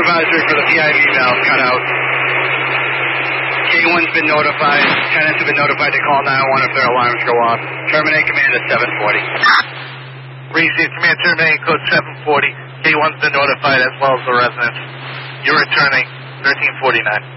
supervisory for the PIV valve cut out. K1's been notified. Tenants have been notified to call 911 if their alarms go off. Terminate command at 740. Receive command terminating code 740. K1's been notified as well as the residents. You're returning 1349.